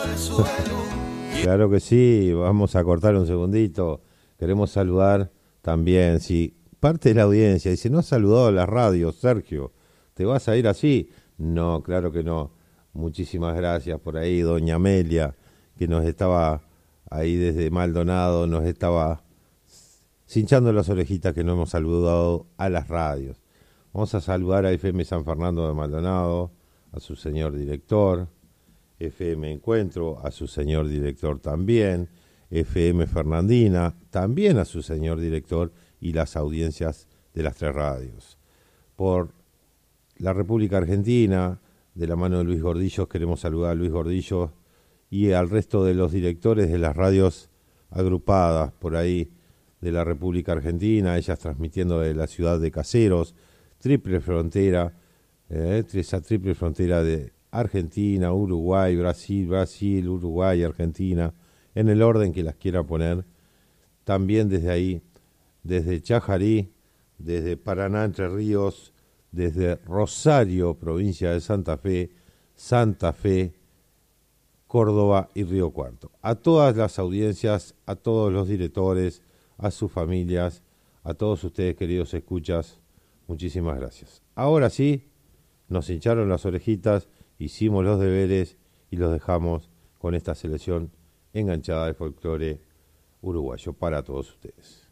Claro que sí, vamos a cortar un segundito. Queremos saludar también, si parte de la audiencia dice, no has saludado a la radio, Sergio, ¿te vas a ir así? No, claro que no. Muchísimas gracias por ahí, doña Amelia, que nos estaba ahí desde Maldonado, nos estaba cinchando las orejitas que no hemos saludado a las radios. Vamos a saludar a FM San Fernando de Maldonado, a su señor director, FM Encuentro, a su señor director también, FM Fernandina, también a su señor director y las audiencias de las tres radios. Por la República Argentina, de la mano de Luis Gordillo, queremos saludar a Luis Gordillo y al resto de los directores de las radios agrupadas por ahí de la República Argentina, ellas transmitiendo de la ciudad de Caseros, triple frontera, esa triple frontera de Argentina, Uruguay, Brasil, Uruguay, Argentina, en el orden que las quiera poner. También desde ahí, desde Chajarí, desde Paraná, Entre Ríos, desde Rosario, provincia de Santa Fe, Córdoba y Río Cuarto. A todas las audiencias, a todos los directores, a sus familias, a todos ustedes queridos escuchas, muchísimas gracias. Ahora sí, nos hincharon las orejitas, hicimos los deberes y los dejamos con esta selección enganchada de folclore uruguayo para todos ustedes.